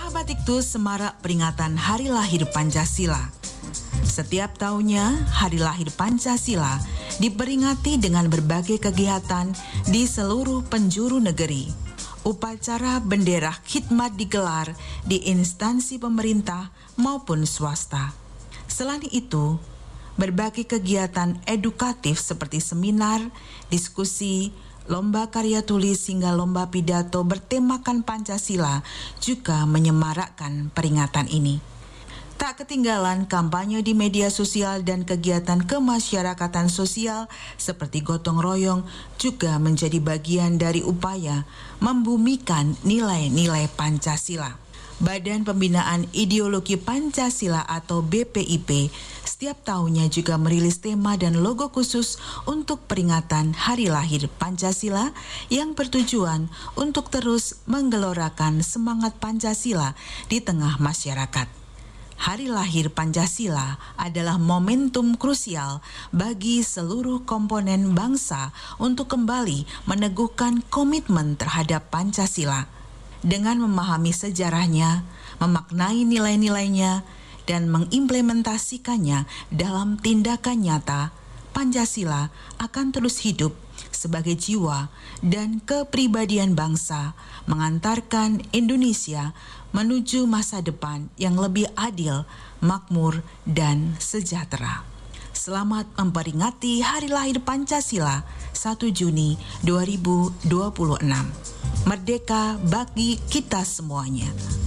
Sahabat Iktus semarak peringatan Hari Lahir Pancasila. Setiap tahunnya, Hari Lahir Pancasila diperingati dengan berbagai kegiatan di seluruh penjuru negeri. Upacara bendera khidmat digelar di instansi pemerintah maupun swasta. Selain itu, berbagai kegiatan edukatif seperti seminar, diskusi, lomba karya tulis hingga lomba pidato bertemakan Pancasila juga menyemarakkan peringatan ini. Tak ketinggalan kampanye di media sosial dan kegiatan kemasyarakatan sosial seperti gotong royong juga menjadi bagian dari upaya membumikan nilai-nilai Pancasila. Badan Pembinaan Ideologi Pancasila atau BPIP setiap tahunnya juga merilis tema dan logo khusus untuk peringatan Hari Lahir Pancasila yang bertujuan untuk terus menggelorakan semangat Pancasila di tengah masyarakat. Hari Lahir Pancasila adalah momentum krusial bagi seluruh komponen bangsa untuk kembali meneguhkan komitmen terhadap Pancasila. Dengan memahami sejarahnya, memaknai nilai-nilainya, dan mengimplementasikannya dalam tindakan nyata, Pancasila akan terus hidup sebagai jiwa dan kepribadian bangsa, mengantarkan Indonesia menuju masa depan yang lebih adil, makmur, dan sejahtera. Selamat memperingati Hari Lahir Pancasila 1 Juni 2026. Merdeka bagi kita semuanya.